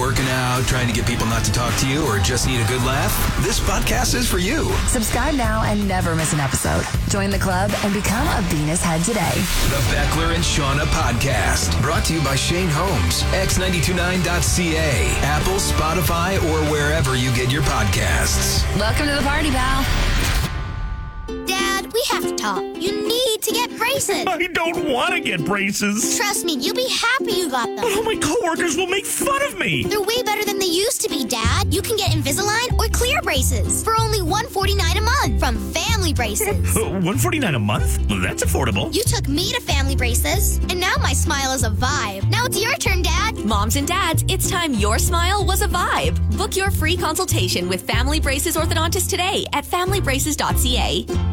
working out, trying to get people not to talk to you, or just need a good laugh? This podcast is for you. Subscribe now and never miss an episode. Join the club and become a Venus head today. The Beckler and Shauna podcast, brought to you by Shane Holmes, x929.ca, Apple, Spotify, or wherever you get your podcasts. Welcome to the party, pal. Dad, we have to talk. You need to get braces. I don't want to get braces. Trust me, you'll be happy you got them. But all my coworkers will make fun of me. They're way better than they used to be, Dad. You can get Invisalign or clear braces for only $149 a month from Family Braces. $149 a month? Well, that's affordable. You took me to Family Braces, and now my smile is a vibe. Now it's your turn, Dad. Moms and dads, it's time your smile was a vibe. Book your free consultation with Family Braces orthodontist today at familybraces.ca.